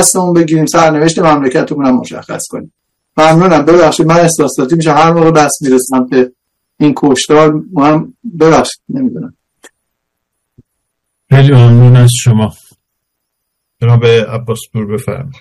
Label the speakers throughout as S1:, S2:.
S1: دستمون بگیریم، سرنوشت مملکتمون هم مشخص کنیم. ممنونم. ببخشید من احساساتی میشه هر موقع بس میرسم که این کشتار هم ببخشید نمیدونم.
S2: خیلی ممنون از شما. جناب عباس پور بفرمایید.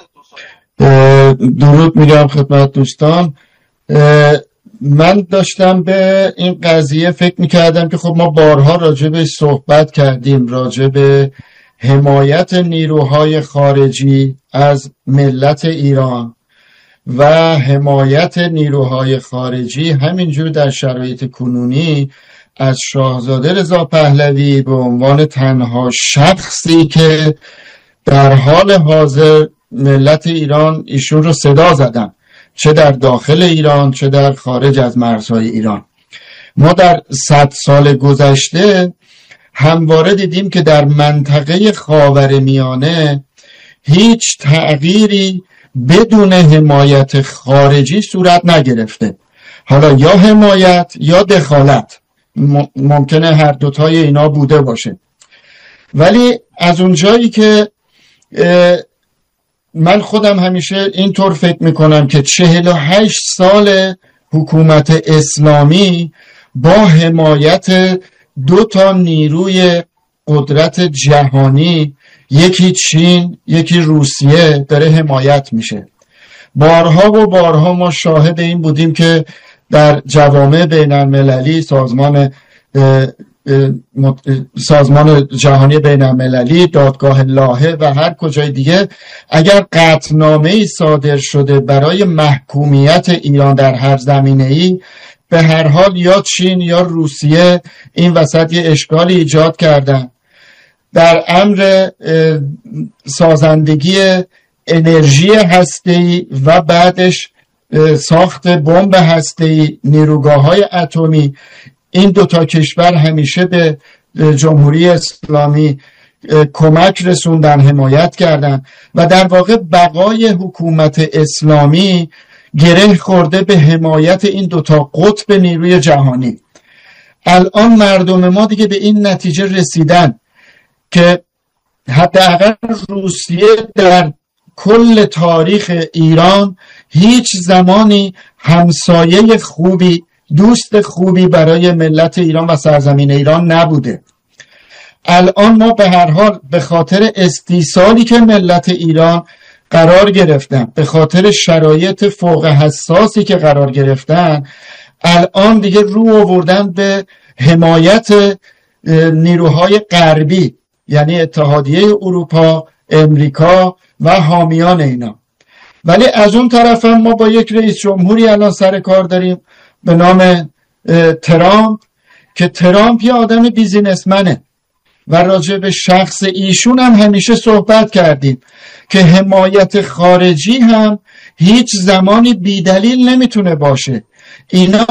S3: درود میگم خدمت دوستان. من داشتم به این قضیه فکر میکردم که خب ما بارها راجع به صحبت کردیم، راجع به حمایت نیروهای خارجی از ملت ایران و حمایت نیروهای خارجی همینجور در شرایط کنونی از شاهزاده رضا پهلوی به عنوان تنها شخصی که در حال حاضر ملت ایران ایشون رو صدا زدن، چه در داخل ایران چه در خارج از مرزهای ایران. ما در 100 سال گذشته همواره دیدیم که در منطقه خاورمیانه هیچ تغییری بدون حمایت خارجی صورت نگرفته. حالا یا حمایت یا دخالت، ممکنه هر دوتای اینا بوده باشه. ولی از اونجایی که من خودم همیشه اینطور فکر میکنم که 48 سال حکومت اسلامی با حمایت 2 نیروی قدرت جهانی، یکی چین یکی روسیه، داره حمایت میشه. بارها و بارها ما شاهد این بودیم که در جوامع بین المللی، سازمان جهانی بین المللی، دادگاه لاهه و هر کجای دیگه اگر قطعنامه‌ای صادر شده برای محکومیت ایران در هر زمینه‌ای، به هر حال یا چین یا روسیه این وسط یه اشکالی ایجاد کردن. در امر سازندگی انرژی هسته‌ای و بعدش ساخت بمب هسته‌ای، نیروگاه‌های اتمی، این 2 کشور همیشه به جمهوری اسلامی کمک رسوندن، حمایت کردن و در واقع بقای حکومت اسلامی گره خورده به حمایت این 2 قطب نیروی جهانی. الان مردم ما دیگه به این نتیجه رسیدن که حداقل روسیه در کل تاریخ ایران هیچ زمانی همسایه خوبی، دوست خوبی برای ملت ایران و سرزمین ایران نبوده. الان ما به هر حال به خاطر استیصالی که ملت ایران قرار گرفتن، به خاطر شرایط فوق حساسی که قرار گرفتن، الان دیگه رو آوردن به حمایت نیروهای غربی، یعنی اتحادیه اروپا، امریکا و حامیان اینا. ولی از اون طرف هم ما با یک رئیس جمهوری الان سر کار داریم به نام ترامپ، که ترامپ یه آدم بیزینسمنه و راجع به شخص ایشون هم همیشه صحبت کردیم که حمایت خارجی هم هیچ زمانی بیدلیل نمیتونه باشه. اینا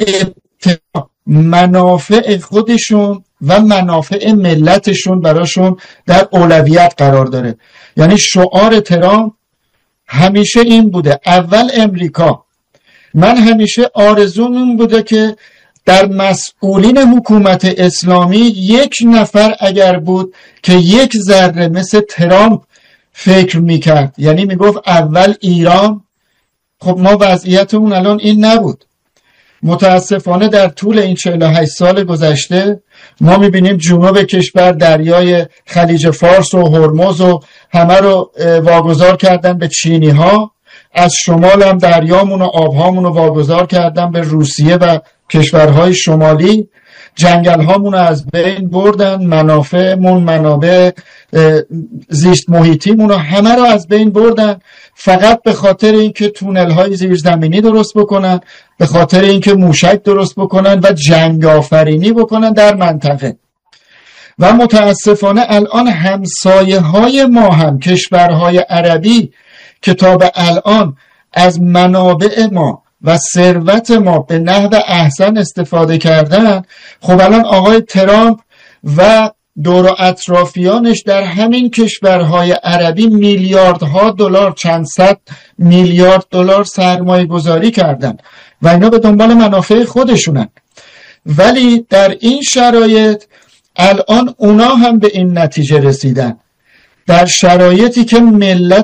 S3: منافع خودشون و منافع ملتشون براشون در اولویت قرار داره. یعنی شعار ترامپ همیشه این بوده، اول امریکا. من همیشه آرزوم این بوده که در مسئولین حکومت اسلامی 1 نفر اگر بود که 1 ذره مثل ترامپ فکر میکرد، یعنی میگفت اول ایران. خب ما وضعیتمون الان این نبود. متاسفانه در طول این 48 سال گذشته ما میبینیم جنوب کشور دریای خلیج فارس و هرمز و همه رو واگذار کردن به چینی ها، از شمال هم دریامون و آبهامون رو واگذار کردن به روسیه و کشورهای شمالی، جنگل هامون رو از بین بردن، منافعمون، منابع زیست محیطیمون رو همه رو از بین بردن، فقط به خاطر اینکه تونل های زیرزمینی درست بکنن، به خاطر اینکه موشک درست بکنن و جنگ آفرینی بکنن در منطقه. و متاسفانه الان همسایه های ما هم، کشورهای عربی که تا به الان از منابع ما و ثروت ما به نحو احسن استفاده کردن، خب الان آقای ترامپ و دور و اطرافیانش در همین کشورهای عربی میلیاردها دلار، چند صد میلیارد دلار سرمایه گذاری کردن و اینا به دنبال منافع خودشونن. ولی در این شرایط الان اونا هم به این نتیجه رسیدن، در شرایطی که ملت